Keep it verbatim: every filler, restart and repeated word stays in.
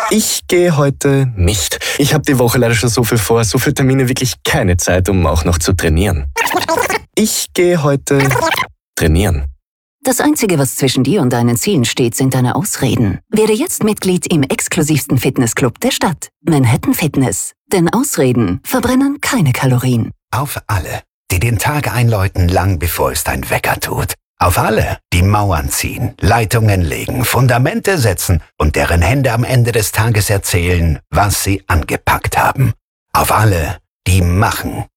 Ich gehe heute nicht. Ich habe die Woche leider schon so viel vor, so viele Termine, wirklich keine Zeit, um auch noch zu trainieren. Ich gehe heute trainieren. Das Einzige, was zwischen dir und deinen Zielen steht, sind deine Ausreden. Werde jetzt Mitglied im exklusivsten Fitnessclub der Stadt, Manhattan Fitness. Denn Ausreden verbrennen keine Kalorien. Auf alle, die den Tag einläuten, lang bevor es dein Wecker tut. Auf alle, die Mauern ziehen, Leitungen legen, Fundamente setzen und deren Hände am Ende des Tages erzählen, was sie angepackt haben. Auf alle, die machen,